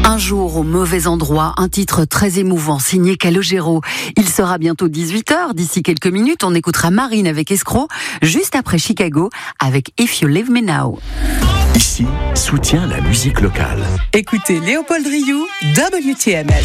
Un jour au mauvais endroit, un titre très émouvant signé Calogero. Il sera bientôt 18h. D'ici quelques minutes, on écoutera Marine avec Escroc, juste après Chicago avec If You Leave Me Now. Ici, soutient la musique locale. Écoutez Léopold Rioux, WTMS.